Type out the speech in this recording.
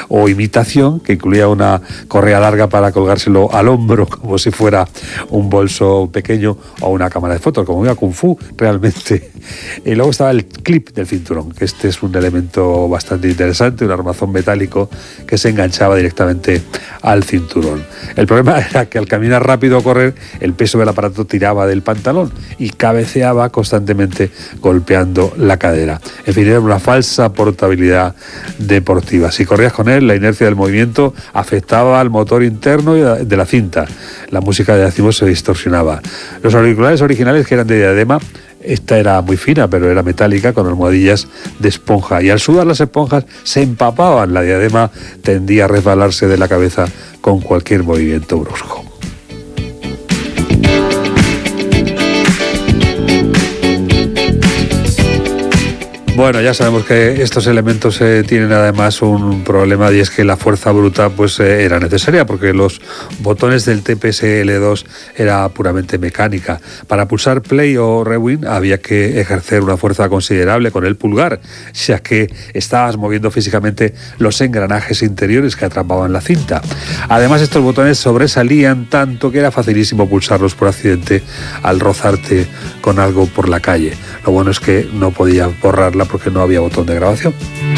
o imitación, que incluía una correa larga para colgárselo al hombro como si fuera un bolso pequeño, o una cámara de fotos, como una Kung Fu realmente. Y luego estaba el clip del cinturón, que este es un elemento bastante interesante, un armazón metálico que se enganchaba directamente al cinturón. El problema era que al caminar rápido o correr, el peso del aparato tiraba del pantalón y cabeceaba constantemente golpeando la cadera. En fin, era una falsa portabilidad deportiva. Si corrías con él, la inercia del movimiento afectaba al motor interno de la cinta. La música de Asimov se distorsionaba. Los auriculares originales, que eran de diadema, esta era muy fina, pero era metálica, con almohadillas de esponja, y al sudar las esponjas se empapaban. La diadema tendía a resbalarse de la cabeza con cualquier movimiento brusco. Bueno, ya sabemos que estos elementos tienen además un problema, y es que la fuerza bruta pues era necesaria, porque los botones del TPS-L2 era puramente mecánica. Para pulsar play o rewind había que ejercer una fuerza considerable con el pulgar, ya que estabas moviendo físicamente los engranajes interiores que atrapaban la cinta. Además, estos botones sobresalían tanto que era facilísimo pulsarlos por accidente al rozarte con algo por la calle. Lo bueno es que no podías borrarla porque no había botón de grabación.